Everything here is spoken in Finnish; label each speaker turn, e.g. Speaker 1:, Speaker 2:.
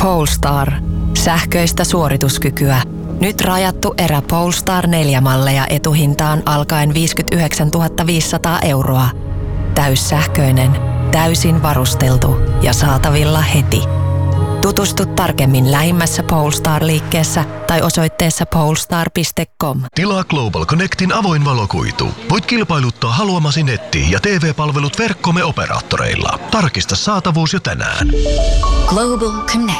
Speaker 1: Polestar. Sähköistä suorituskykyä. Nyt rajattu erä Polestar 4-malleja etuhintaan alkaen 59 500 €. Täyssähköinen, täysin varusteltu ja saatavilla heti. Tutustu tarkemmin lähimmässä Polestar-liikkeessä tai osoitteessa polestar.com.
Speaker 2: Tilaa Global Connectin avoin valokuitu. Voit kilpailuttaa haluamasi netti- ja TV-palvelut verkkomme operaattoreilla. Tarkista saatavuus jo tänään.
Speaker 3: Global Connect.